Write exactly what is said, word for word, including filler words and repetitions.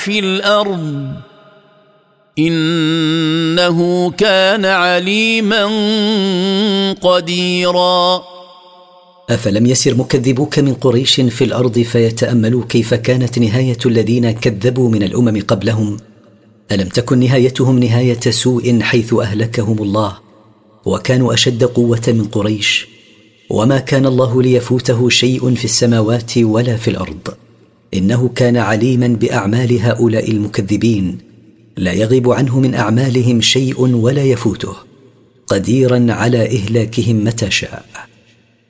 في الأرض إنه كان عليما قديرا. أفلم يسر مكذبوك من قريش في الأرض فيتأملوا كيف كانت نهاية الذين كذبوا من الأمم قبلهم؟ ألم تكن نهايتهم نهاية سوء حيث أهلكهم الله، وكانوا أشد قوة من قريش، وما كان الله ليفوته شيء في السماوات ولا في الأرض، إنه كان عليما بأعمال هؤلاء المكذبين، لا يغيب عنه من أعمالهم شيء ولا يفوته، قديرا على إهلاكهم متى شاء.